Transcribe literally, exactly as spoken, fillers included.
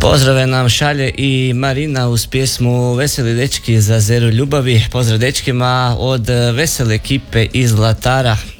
Pozdrave nam šalje i Marina uz pjesmu Veseli dečki za Zeru ljubavi. Pozdrav dečkima od vesele ekipe iz Zlatara.